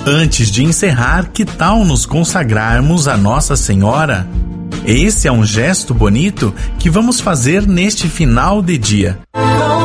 Antes de encerrar, que tal nos consagrarmos a Nossa Senhora? Esse é um gesto bonito que vamos fazer neste final de dia.